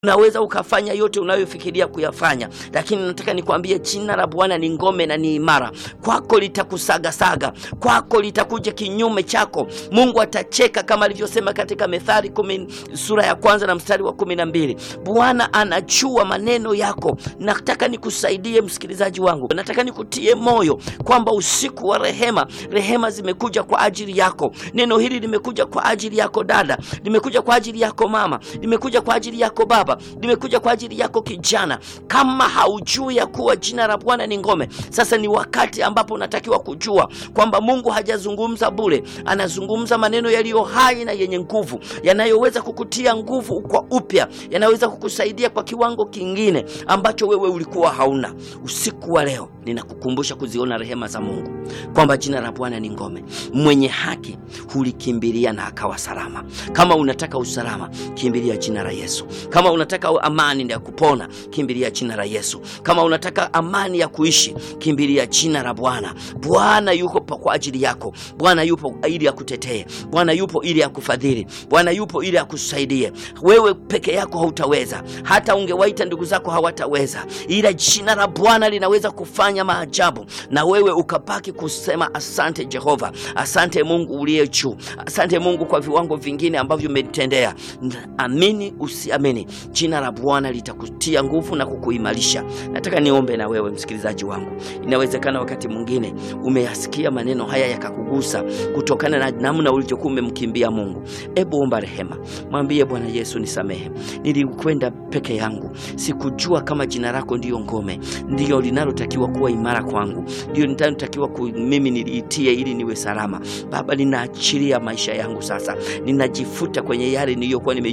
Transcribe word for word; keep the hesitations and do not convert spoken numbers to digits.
Unaweza ukafanya yote unayofikiria kuyafanya, lakini nataka nikwambie jina la Bwana ni ngome na ni imara. Kwako litakusaga saga, kwako litakuja kinyume chako. Mungu atacheka kama alivyosema katika Methali kumi sura ya kwanza na mstari wa kumi na mbili. Bwana anajua maneno yako. Nataka nikusaidie msikilizaji wangu. Nataka nikutie moyo kwamba usiku wa rehema, rehema zimekuja kwa ajili yako. Neno hili limekuja kwa ajili yako dada, limekuja kwa ajili yako mama, limekuja kwa ajili yako baba, nimekuja kwa ajili yako kijana. Kama haujui ya kuwa jina la Bwana ni ngome, sasa ni wakati ambapo unatakiwa kujua kwamba Mungu hajazungumza bure. Anazungumza maneno yaliyo hai na yenye nguvu, yanayoweza kukutia nguvu kwa upya, yanaweza kukusaidia kwa kiwango kingine ambacho wewe ulikuwa hauna. Usiku wa leo ninakukumbusha kuziona rehema za Mungu, kwamba jina la Bwana ni ngome. Mwenye haki hulikimbilia na akawa salama. Kama unataka usalama, kimbilia jina la Yesu. Kama unataka amani ya kupona, kimbilia jina la Yesu. Kama unataka amani ya kuishi, kimbilia jina la Bwana. Bwana yuko kwa ajili yako. Bwana yupo ili akutetee. Bwana yupo ili akufadhili. Bwana yupo ili akusaidie. Wewe peke yako hautaweza, hata ungewaita ndugu zako hawataweza, ila jina la Bwana linaweza kufanya maajabu, na wewe ukapaki kusema asante Jehova, asante Mungu uliye juu, asante Mungu kwa viwango vingine ambavyo umetendea. Amini usiamini, jina la Bwana litakutia nguvu na kukuimarisha. Nataka niombe na wewe msikilizaji wangu. Inawezekana wakati mwingine umeyasikia maneno haya yakakugusa kutokana na namna ulivyokuwa umemkimbia Mungu. Ebu omba rehema. Mwambie Bwana Yesu, nisamehe. Nilikwenda peke yangu. Sikujua kama jina lako ndiyo ngome, ndiyo linalotakiwa kuwa imara kwangu, ndiyo ninalotakiwa mimi niliitie ili niwe salama. Baba, ninaachilia maisha yangu sasa. Ninajifuta kwenye yale niliyokuwa nime